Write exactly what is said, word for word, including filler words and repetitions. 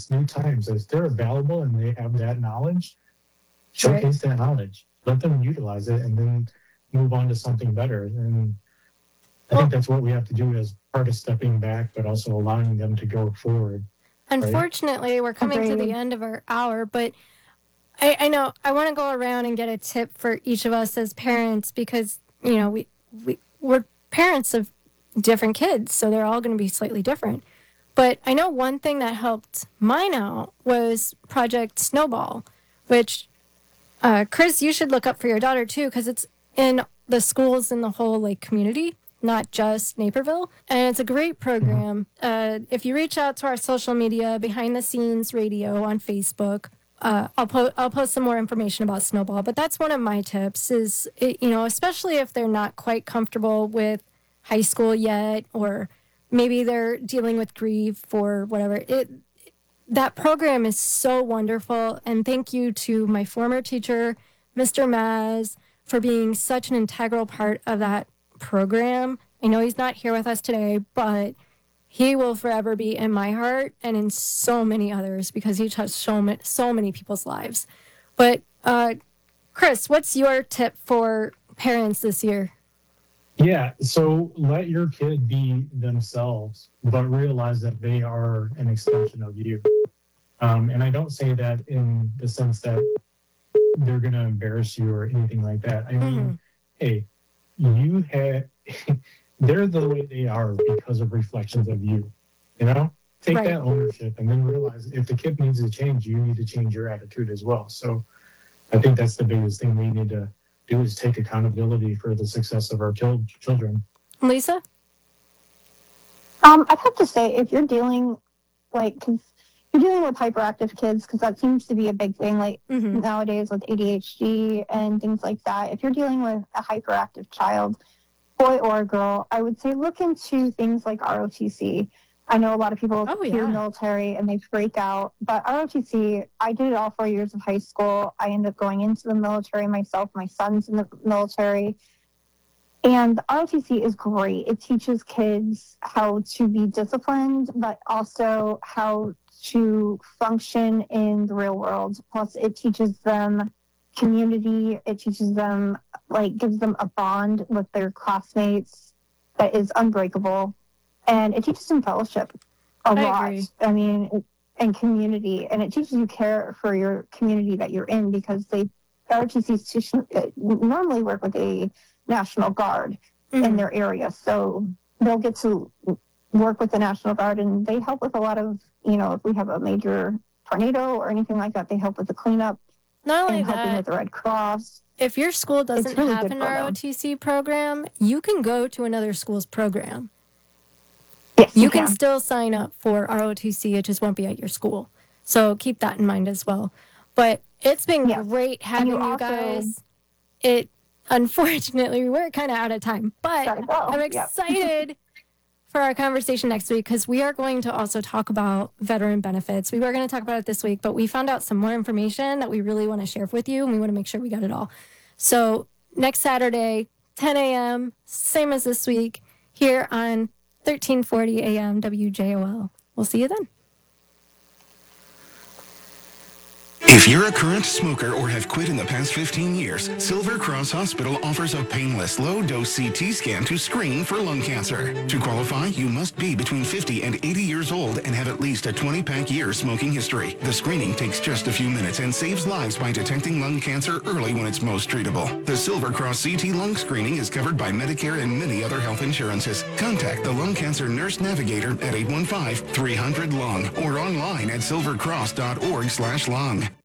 it's new times. If they're available and they have that knowledge, showcase that knowledge. Let them utilize it and then move on to something better. And I think that's what we have to do as part of stepping back, but also allowing them to go forward. Unfortunately, right? We're coming Agreed. to the end of our hour, but I, I know I want to go around and get a tip for each of us as parents because, you know, we, we, we're parents of different kids, so they're all going to be slightly different. But I know one thing that helped mine out was Project Snowball, which, uh, Chris, you should look up for your daughter, too, because it's in the schools in the whole, like, community, not just Naperville. And it's a great program. Uh, if you reach out to our social media, Behind the Scenes Radio on Facebook, uh, I'll, po- I'll post some more information about Snowball. But that's one of my tips is, it, you know, especially if they're not quite comfortable with high school yet, or maybe they're dealing with grief or whatever. It that program is so wonderful. And thank you to my former teacher, Mister Maz, for being such an integral part of that program. I know he's not here with us today, but he will forever be in my heart and in so many others because he touched so many, so many people's lives. But uh, Chris, what's your tip for parents this year? Yeah, so let your kid be themselves, but realize that they are an extension of you. Um, and I don't say that in the sense that they're going to embarrass you or anything like that. I mean, mm-hmm. hey, you have, they're the way they are because of reflections of you. You know, take right. that ownership and then realize if the kid needs to change, you need to change your attitude as well. So I think that's the biggest thing we need to do is take accountability for the success of our chil- children. Lisa? Um, I'd have to say, if you're dealing, like, cause you're dealing with hyperactive kids, because that seems to be a big thing, like, mm-hmm. nowadays with A D H D and things like that. If you're dealing with a hyperactive child, boy or girl, I would say look into things like R O T C. I know a lot of people oh, hear yeah. military and they freak out, but R O T C, I did it all four years of high school. I ended up going into the military myself. My son's in the military. And R O T C is great. It teaches kids how to be disciplined, but also how to function in the real world. Plus, it teaches them community. It teaches them, like, gives them a bond with their classmates that is unbreakable. And it teaches them fellowship a I lot. Agree. I mean, and community. And it teaches you care for your community that you're in because they R O T Cs normally work with a National Guard mm-hmm. in their area. So they'll get to work with the National Guard and they help with a lot of, you know, if we have a major tornado or anything like that, they help with the cleanup. Not only and that, helping with the Red Cross. If your school doesn't really have an R O T C program, you can go to another school's program. Yes, you, you can. can still sign up for R O T C. It just won't be at your school. So keep that in mind as well. But it's been yes. great having you, you also, guys. It unfortunately we're kind of out of time, but I'm excited yep. for our conversation next week because we are going to also talk about veteran benefits. We were going to talk about it this week, but we found out some more information that we really want to share with you, and we want to make sure we got it all. So next Saturday, ten a.m., same as this week, here on thirteen forty a.m. W J O L. We'll see you then. If you're a current smoker or have quit in the past fifteen years, Silver Cross Hospital offers a painless low-dose C T scan to screen for lung cancer. To qualify, you must be between fifty and eighty years old and have at least a twenty-pack year smoking history. The screening takes just a few minutes and saves lives by detecting lung cancer early when it's most treatable. The Silver Cross C T lung screening is covered by Medicare and many other health insurances. Contact the Lung Cancer Nurse Navigator at eight one five, three hundred, lung or online at silvercross dot org slash lung.